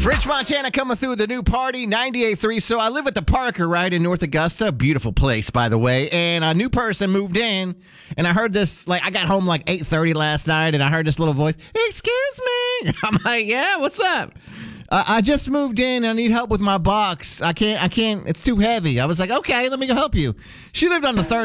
French Montana coming through with the new party, 98.3. So I live at the Parker, right, in North Augusta. Beautiful place, by the way. And a new person moved in, and I heard this, like, I got home like 8:30 last night, and I heard this little voice, "Excuse me." I'm like, "Yeah, what's up?" "I just moved in. I need help with my box. I can't. It's too heavy." I was like, "Okay, let me go help you." She lived on the third